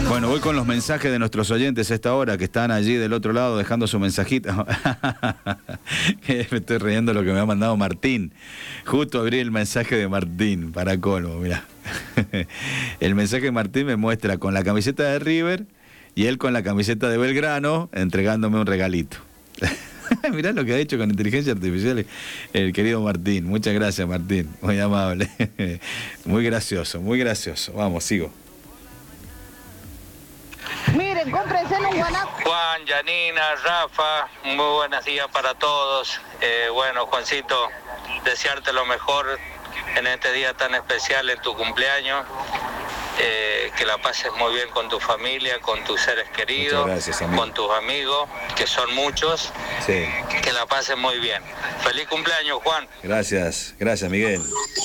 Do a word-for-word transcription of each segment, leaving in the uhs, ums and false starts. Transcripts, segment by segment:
Bueno, voy con los mensajes de nuestros oyentes a esta hora que están allí del otro lado dejando su mensajito. Me estoy riendo lo que me ha mandado Martín. Justo abrí el mensaje de Martín, para colmo, mirá. El mensaje de Martín me muestra con la camiseta de River y él con la camiseta de Belgrano entregándome un regalito. Mirá lo que ha hecho con inteligencia artificial el querido Martín. Muchas gracias, Martín. Muy amable. Muy gracioso, muy gracioso. Vamos, sigo. Miren, cómprense en un guanaco. Juan, Yanina, Rafa, muy buenos días para todos. Eh, bueno, Juancito, desearte lo mejor en este día tan especial, en tu cumpleaños. Eh, que la pases muy bien con tu familia, con tus seres queridos, gracias, con tus amigos, que son muchos. Sí. Que la pases muy bien. Feliz cumpleaños, Juan. Gracias, gracias, Miguel.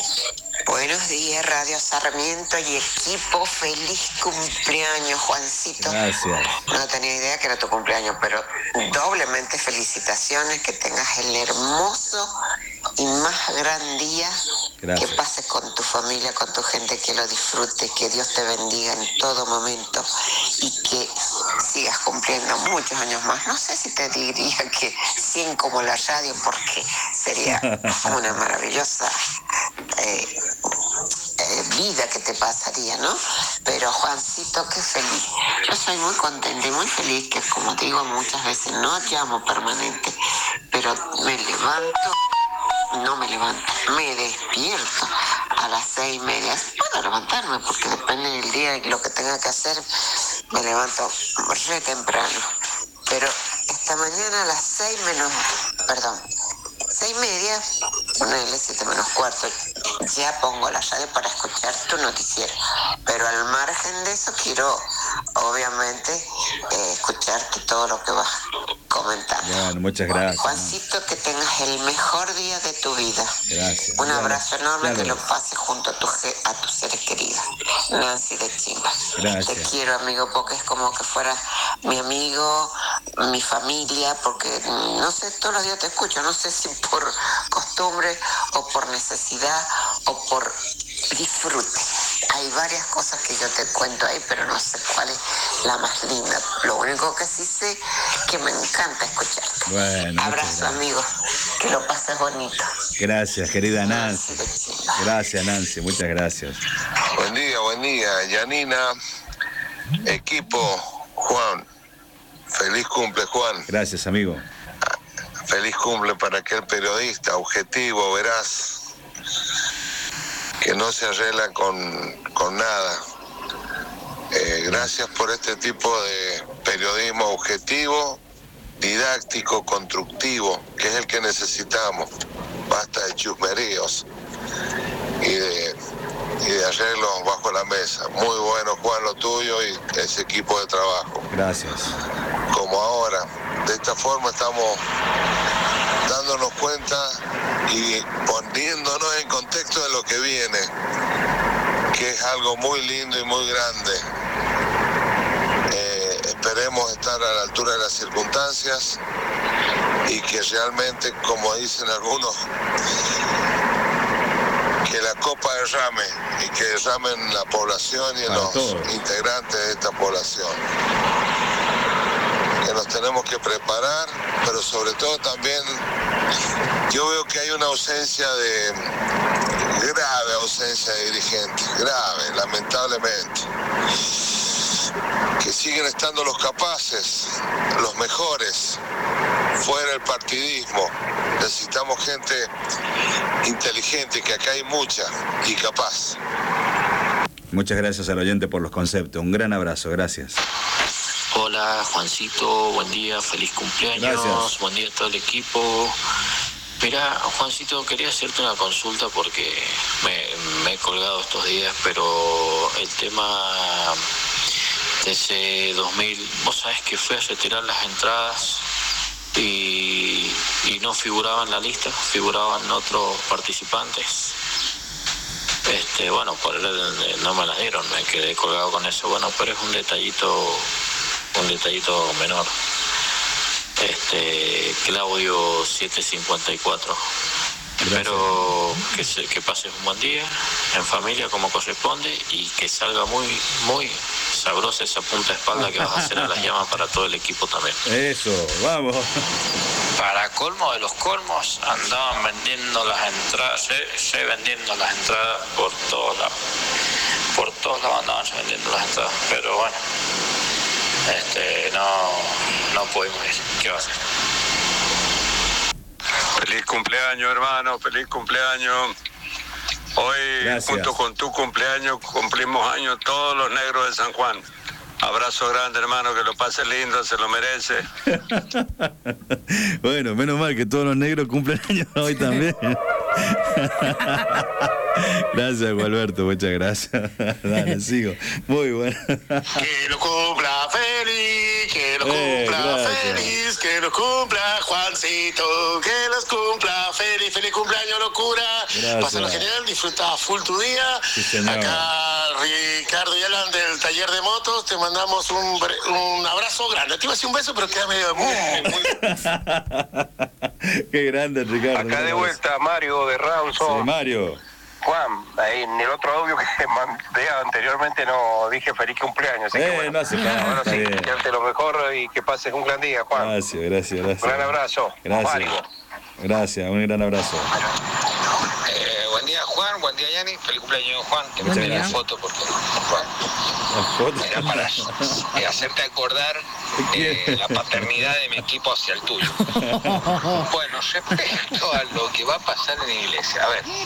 Buenos días, Radio Sarmiento y equipo. Feliz cumpleaños, Juancito. Gracias. No tenía idea que era tu cumpleaños, pero doblemente felicitaciones, que tengas el hermoso y más gran día. Gracias. Que pases con tu familia, con tu gente, que lo disfrutes, que Dios te bendiga en todo momento y que sigas cumpliendo muchos años más. No sé si te diría que cien como la radio, porque sería una maravillosa eh, eh, vida que te pasaría, ¿no? Pero Juancito, qué feliz. Yo soy muy contenta y muy feliz, que como te digo muchas veces, no llamo permanente, pero me levanto. No me levanto, me despierto a las seis y media. Puedo levantarme porque depende del día y lo que tenga que hacer, me levanto re temprano. Pero esta mañana a las seis menos, perdón, seis y media, ponele siete menos cuarto, ya pongo la radio para escuchar tu noticiero. Pero al margen de eso quiero, obviamente, eh, escucharte todo lo que vas comentando. Bueno, muchas gracias. Juancito, que tengas el mejor día de tu vida. Gracias. Un abrazo enorme, claro. Que lo pases junto a, tu, a tus seres queridos. Nancy de Chimba. Gracias. Te quiero, amigo, porque es como que fuera mi amigo, mi familia, porque no sé, todos los días te escucho, no sé si por costumbre o por necesidad o por disfrute. Hay varias cosas que yo te cuento ahí, pero no sé cuál es la más linda. Lo único que sí sé que me encanta escucharte. Bueno, abrazo, amigo. Que lo pases bonito. Gracias, querida Nancy. Gracias, Nancy. Muchas gracias. Buen día, buen día. Yanina, equipo, Juan. Feliz cumple, Juan. Gracias, amigo. Feliz cumple para aquel periodista objetivo, veraz, que no se arregla con, con nada. Eh, gracias por este tipo de periodismo objetivo, didáctico, constructivo, que es el que necesitamos. Basta de chusmeríos y de, y de arreglos bajo la mesa. Muy bueno, Juan, lo tuyo y ese equipo de trabajo. Gracias. Como ahora, de esta forma estamos dándonos cuenta y poniéndonos en contexto de lo que viene, que es algo muy lindo y muy grande. Eh, esperemos estar a la altura de las circunstancias y que realmente, como dicen algunos, que la copa derrame y que derrame en la población y en los integrantes de esta población. Que nos tenemos que preparar, pero sobre todo también yo veo que hay una ausencia de, grave ausencia de dirigentes, grave, lamentablemente. Que siguen estando los capaces, los mejores, fuera el partidismo. Necesitamos gente inteligente, que acá hay mucha, y capaz. Muchas gracias al oyente por los conceptos. Un gran abrazo, gracias. Hola, Juancito, buen día, feliz cumpleaños. Gracias. Buen día a todo el equipo. Mira, Juancito, quería hacerte una consulta porque me, me he colgado estos días, pero el tema de ese dos mil, vos sabés que fui a retirar las entradas y, y no figuraban en la lista, figuraban otros participantes. Este, bueno, por el, no me las dieron, me quedé colgado con eso. Bueno, pero es un detallito, un detallito menor. Este, Claudio siete cincuenta y cuatro. Espero que, se, que pases un buen día en familia como corresponde y que salga muy, muy sabrosa esa punta de espalda que vas a hacer a las llamas para todo el equipo también. Eso, vamos. Para colmo de los colmos, andaban vendiendo las entradas, se, se vendiendo las entradas por todos lados. Por todos lados andaban vendiendo las entradas, pero bueno, este, no, no pudimos ir. ¿Qué va a hacer? Feliz cumpleaños, hermano, feliz cumpleaños. Hoy, Gracias. Junto con tu cumpleaños, cumplimos años todos los negros de San Juan. Abrazo grande, hermano, que lo pase lindo, se lo merece. Bueno, menos mal que todos los negros cumplen años hoy también. Gracias, Gualberto, muchas gracias. Dale, sigo. Muy bueno. Que lo cumpla feliz, que lo cumpla eh, feliz, que lo cumpla Juancito, que los cumpla feliz, feliz cumpleaños, locura. Pásalo genial, disfruta full tu día. Sí, acá Ricardo y Alan del taller de motos, te mandamos un, un abrazo grande. Te iba a decir un beso, pero queda medio muy, muy... Qué grande, Ricardo. Acá de vuelta, Mario de Rawson. Sí, Mario. Juan, ahí en el otro audio que mandé anteriormente no dije feliz cumpleaños. Así eh, que bueno, no hace nada. Ahora sí, desearte lo mejor y que pases un gran día, Juan. Gracias, gracias, gracias. Un gran abrazo. Gracias. Mario. Gracias, un gran abrazo. Eh, buen día, Juan. Buen día, Yanni. Feliz cumpleaños, Juan. Te mandé la foto porque, Juan, era para eh, hacerte acordar eh, la paternidad de mi equipo hacia el tuyo. Bueno, respecto a lo que va a pasar en la iglesia, a ver.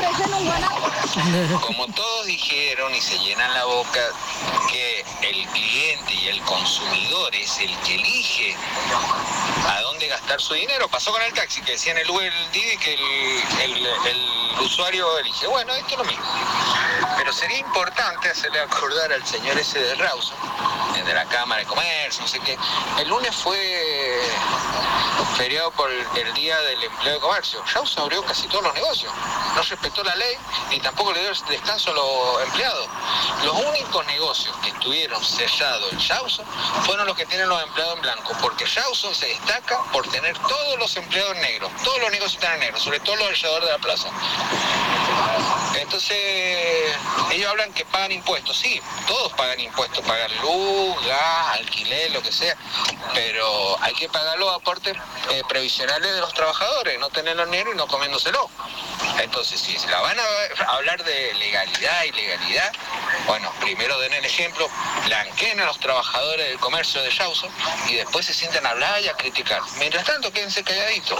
Como todos dijeron y se llenan la boca que el cliente y el consumidor es el que elige a dónde gastar su dinero, pasó con el taxi, que decía en el Uber Didi que el, el, el usuario elige. Bueno, esto es lo mismo. Pero sería importante hacerle acordar al señor ese de Rawson, de la Cámara de Comercio, no sé qué. El lunes fue feriado por el Día del Empleo de Comercio. Rawson abrió casi todos los negocios. No respetó la ley ni tampoco le dio descanso a los empleados. Los únicos negocios que estuvieron cerrados en Rawson fueron los que tienen los empleados en blanco, porque Rawson se destaca por tener todos los empleados negros. Todos los negocios están en negro, sobre todo los alrededor de la plaza. Entonces, ellos hablan que pagan impuestos. Sí, todos pagan impuestos, pagan luz, gas, alquiler, lo que sea, pero hay que pagar los aportes eh, previsionales de los trabajadores, no tenerlos negros y no comiéndoselo. Entonces, si la van a hablar de legalidad y legalidad, bueno, primero den el ejemplo, blanqueen a los trabajadores del comercio de Rawson y después se sientan a hablar y a criticar. Mientras tanto, quédense calladitos.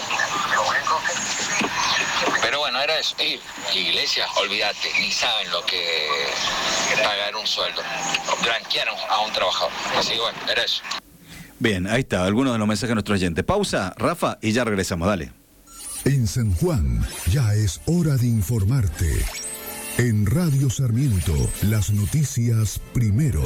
Pero bueno, era eso. Y iglesias, olvídate, ni saben lo que pagar un sueldo. Blanquearon a un trabajador. Así que bueno, era eso. Bien, ahí está, algunos de los mensajes de nuestro oyente. Pausa, Rafa, y ya regresamos, dale. En San Juan, ya es hora de informarte. En Radio Sarmiento, las noticias primero.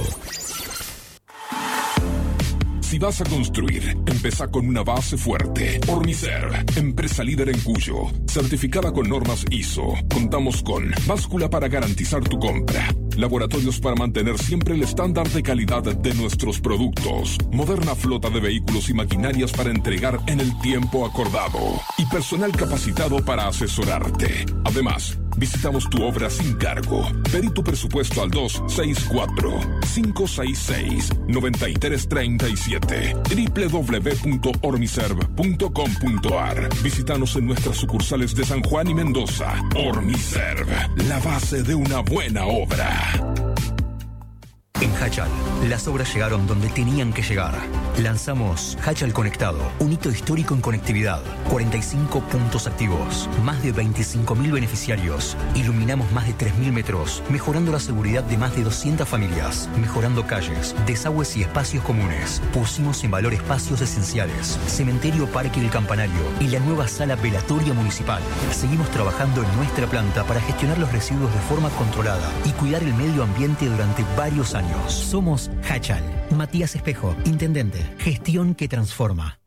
Si vas a construir, empezá con una base fuerte. Ormiserv, empresa líder en Cuyo, certificada con normas I S O. Contamos con báscula para garantizar tu compra, laboratorios para mantener siempre el estándar de calidad de nuestros productos, moderna flota de vehículos y maquinarias para entregar en el tiempo acordado y personal capacitado para asesorarte. Además, visitamos tu obra sin cargo. Pedí tu presupuesto al dos seis cuatro, cinco seis seis, nueve tres tres siete, doble u doble u doble u punto ormiserv punto com punto a r. Visítanos en nuestras sucursales de San Juan y Mendoza. Ormiserv, la base de una buena obra. En Hachal, las obras llegaron donde tenían que llegar. Lanzamos Hachal Conectado, un hito histórico en conectividad. cuarenta y cinco puntos activos, más de veinticinco mil beneficiarios. Iluminamos más de tres mil metros, mejorando la seguridad de más de doscientas familias. Mejorando calles, desagües y espacios comunes. Pusimos en valor espacios esenciales, cementerio Parque del Campanario y la nueva sala velatoria municipal. Seguimos trabajando en nuestra planta para gestionar los residuos de forma controlada y cuidar el medio ambiente durante varios años. Somos Hachal. Matías Espejo, intendente. Gestión que transforma.